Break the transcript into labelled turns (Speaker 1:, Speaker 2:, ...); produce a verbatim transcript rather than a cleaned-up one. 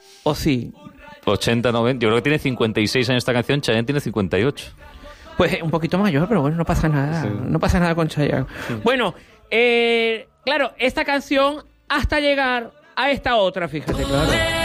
Speaker 1: ¿O sí?
Speaker 2: ochenta, noventa. Yo creo que tiene cincuenta y seis años esta canción. Chayanne tiene cincuenta y ocho.
Speaker 1: Pues un poquito mayor, pero bueno, no pasa nada. Sí. No pasa nada con Chayanne. Sí. Bueno, eh, claro, esta canción hasta llegar a esta otra, fíjate, claro.